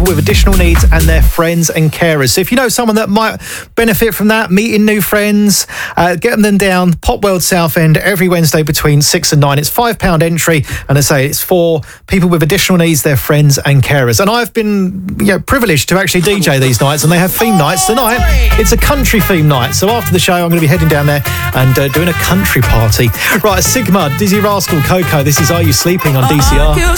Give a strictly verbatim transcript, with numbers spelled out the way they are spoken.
people with additional needs and their friends and carers. So if you know someone that might benefit from that, meeting new friends, uh, get them down, Pop World Southend, every Wednesday between six and nine. It's five pounds entry, and I say it's for people with additional needs, their friends and carers. And I've been you know, privileged to actually D J these nights, and they have theme nights tonight. It's a country theme night. So after the show, I'm going to be heading down there and uh, doing a country party. Right, Sigma, Dizzy Rascal, Coco. This is Are You Sleeping on D C R?